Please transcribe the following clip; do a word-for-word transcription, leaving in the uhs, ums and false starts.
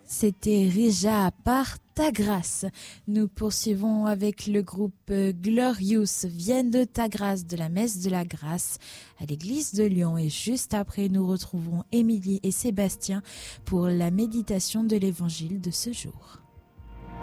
C'était Rija par Ta Grâce. Nous poursuivons avec le groupe Glorious, viennent de Ta Grâce de la Messe de la Grâce à l'église de Lyon. Et juste après, nous retrouvons Émilie et Sébastien pour la méditation de l'évangile de ce jour.